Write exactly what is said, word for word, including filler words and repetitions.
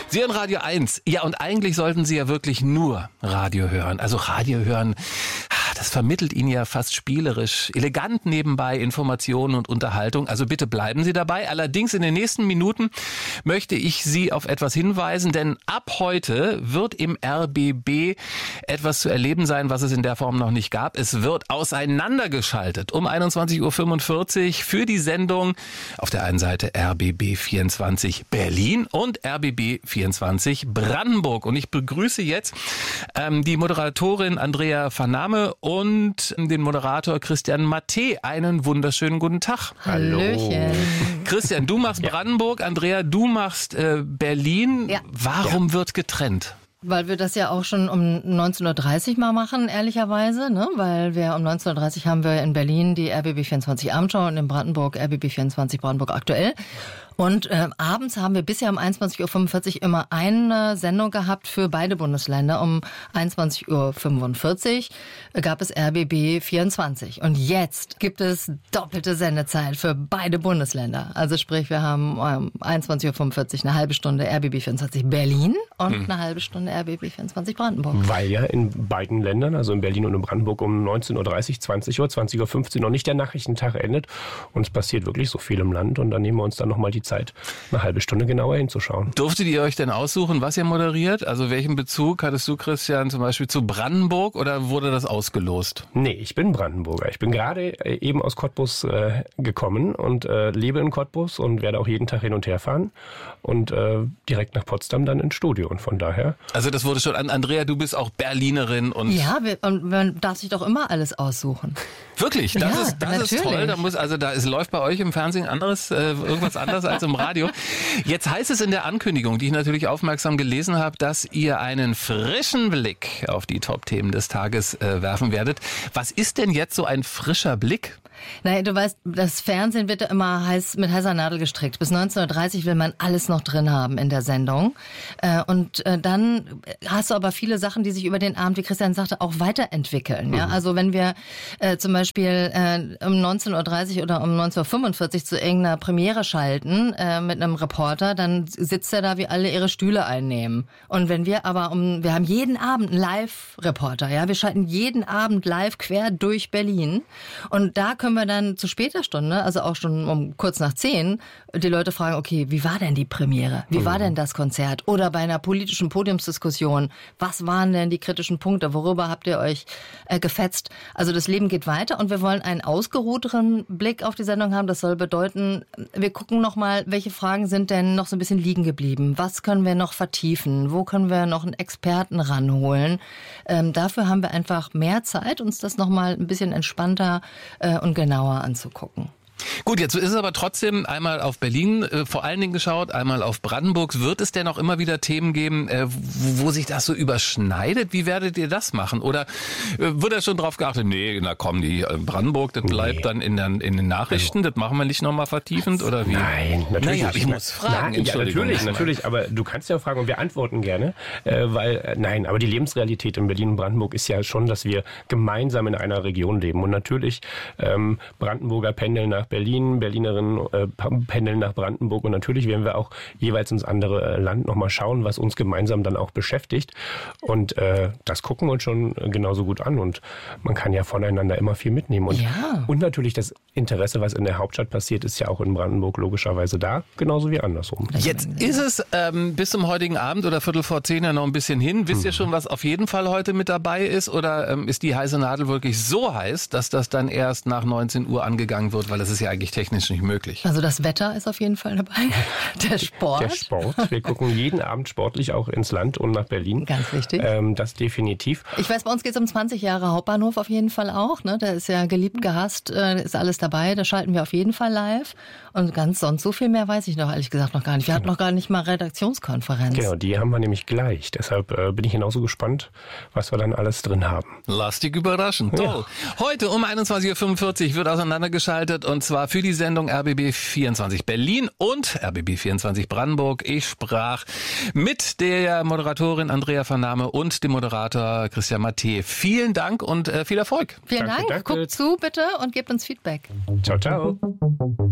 Sie hören Radio eins. Ja, und eigentlich sollten Sie ja wirklich nur Radio hören. Also Radio hören, das vermittelt Ihnen ja fast spielerisch, elegant nebenbei Informationen und Unterhaltung. Also bitte bleiben Sie dabei. Allerdings in den nächsten Minuten möchte ich Sie auf etwas hinweisen, denn ab heute wird im R B B etwas zu erleben sein, was es in der Form noch nicht gab. Es wird auseinandergeschaltet um einundzwanzig Uhr fünfundvierzig für die Sendung auf der einen Seite R B B vierundzwanzig Berlin und R B B vierundzwanzig Brandenburg. Und ich begrüße jetzt ähm, die Moderatorin Andrea Vername und den Moderator Christian Matte. Einen wunderschönen guten Tag. Hallöchen. Christian, du machst ja. Brandenburg, Andrea, du machst äh, Berlin. Ja. Warum ja. wird getrennt? Weil wir das ja auch schon um neunzehn Uhr dreißig mal machen, ehrlicherweise, ne? Weil wir um neunzehn Uhr dreißig haben wir in Berlin die R B B vierundzwanzig Abendschau und in Brandenburg R B B vierundzwanzig Brandenburg aktuell. Und äh, abends haben wir bisher um einundzwanzig Uhr fünfundvierzig immer eine Sendung gehabt für beide Bundesländer. Um einundzwanzig Uhr fünfundvierzig gab es R B B vierundzwanzig. Und jetzt gibt es doppelte Sendezeit für beide Bundesländer. Also sprich, wir haben um einundzwanzig Uhr fünfundvierzig eine halbe Stunde R B B vierundzwanzig Berlin und hm. eine halbe Stunde R B B vierundzwanzig Brandenburg. Weil ja in beiden Ländern, also in Berlin und in Brandenburg, um neunzehn Uhr dreißig, zwanzig Uhr, zwanzig Uhr fünfzehn noch nicht der Nachrichtentag endet. Und es passiert wirklich so viel im Land. Und dann nehmen wir uns dann nochmal die Zeit, eine halbe Stunde genauer hinzuschauen. Durftet ihr euch denn aussuchen, was ihr moderiert? Also welchen Bezug hattest du, Christian, zum Beispiel zu Brandenburg oder wurde das ausgelost? Nee, ich bin Brandenburger. Ich bin gerade eben aus Cottbus äh, gekommen und äh, lebe in Cottbus und werde auch jeden Tag hin und her fahren und äh, direkt nach Potsdam dann ins Studio. Und von daher... Also das wurde schon an. Andrea, du bist auch Berlinerin und... Ja, wir, man darf sich doch immer alles aussuchen. Wirklich? Das, ja, ist, das ist toll. Da muss, also da ist, läuft bei euch im Fernsehen anderes, äh, irgendwas anderes als im Radio. Jetzt heißt es in der Ankündigung, die ich natürlich aufmerksam gelesen habe, dass ihr einen frischen Blick auf die Top-Themen des Tages äh, werfen werdet. Was ist denn jetzt so ein frischer Blick? Naja, du weißt, das Fernsehen wird ja immer heiß, mit heißer Nadel gestrickt. Bis neunzehn Uhr dreißig will man alles noch drin haben in der Sendung. Äh, und äh, dann hast du aber viele Sachen, die sich über den Abend, wie Christian sagte, auch weiterentwickeln. Ja? Also wenn wir äh, zum Beispiel äh, um neunzehn Uhr dreißig oder um neunzehn Uhr fünfundvierzig zu irgendeiner Premiere schalten äh, mit einem Reporter, dann sitzt er da, wie alle ihre Stühle einnehmen. Und wenn wir aber um, wir haben jeden Abend einen Live-Reporter, ja, wir schalten jeden Abend live quer durch Berlin. Und da können wir dann zu später Stunde, also auch schon um kurz nach zehn, die Leute fragen, okay, wie war denn die Premiere? Wie war denn das Konzert? Oder bei einer politischen Podiumsdiskussion, was waren denn die kritischen Punkte? Worüber habt ihr euch äh, gefetzt? Also das Leben geht weiter und wir wollen einen ausgeruhteren Blick auf die Sendung haben. Das soll bedeuten, wir gucken nochmal, welche Fragen sind denn noch so ein bisschen liegen geblieben? Was können wir noch vertiefen? Wo können wir noch einen Experten ranholen? Ähm, dafür haben wir einfach mehr Zeit, uns das nochmal ein bisschen entspannter äh, und genauer anzugucken. Gut, jetzt ist es aber trotzdem einmal auf Berlin äh, vor allen Dingen geschaut, einmal auf Brandenburg. Wird es denn auch immer wieder Themen geben, äh, wo, wo sich das so überschneidet? Wie werdet ihr das machen? Oder äh, wird er schon drauf geachtet, nee, na komm, die äh, Brandenburg, das bleibt nee. dann in, den, in den Nachrichten, das machen wir nicht nochmal vertiefend, oder wie? Nein, natürlich naja, ich muss fragen, na, ja, natürlich, natürlich, aber du kannst ja fragen und wir antworten gerne, äh, weil, äh, nein, aber die Lebensrealität in Berlin und Brandenburg ist ja schon, dass wir gemeinsam in einer Region leben und natürlich ähm, Brandenburger pendeln nach Berlin, Berlinerinnen äh, pendeln nach Brandenburg und natürlich werden wir auch jeweils ins andere äh, Land nochmal schauen, was uns gemeinsam dann auch beschäftigt und äh, das gucken wir uns schon genauso gut an und man kann ja voneinander immer viel mitnehmen und, ja. und natürlich das Interesse, was in der Hauptstadt passiert, ist ja auch in Brandenburg logischerweise da, genauso wie andersrum. Jetzt ist es ähm, bis zum heutigen Abend oder Viertel vor zehn ja noch ein bisschen hin. Wisst ihr schon, was auf jeden Fall heute mit dabei ist oder ähm, ist die heiße Nadel wirklich so heiß, dass das dann erst nach neunzehn Uhr angegangen wird, weil das ist ja eigentlich technisch nicht möglich. Also das Wetter ist auf jeden Fall dabei. Der Sport. Der Sport. Wir gucken jeden Abend sportlich auch ins Land und nach Berlin. Ganz wichtig. Ähm, das definitiv. Ich weiß, bei uns geht es um zwanzig Jahre Hauptbahnhof auf jeden Fall auch. Ne? Der ist ja geliebt, gehasst, äh, ist alles dabei. Da schalten wir auf jeden Fall live. Und ganz sonst so viel mehr weiß ich noch, ehrlich gesagt, noch gar nicht. Wir hatten noch gar nicht mal Redaktionskonferenz. Genau, die haben wir nämlich gleich. Deshalb äh, bin ich genauso gespannt, was wir dann alles drin haben. Lass dich überraschen. Toll. Ja. Heute um einundzwanzig Uhr fünfundvierzig wird auseinandergeschaltet und zwar für die Sendung R B B vierundzwanzig Berlin und R B B vierundzwanzig Brandenburg. Ich sprach mit der Moderatorin Andrea Vername und dem Moderator Christian Matte. Vielen Dank und äh, viel Erfolg. Vielen danke, Dank. Danke. Guckt zu bitte und gebt uns Feedback. Ciao, ciao.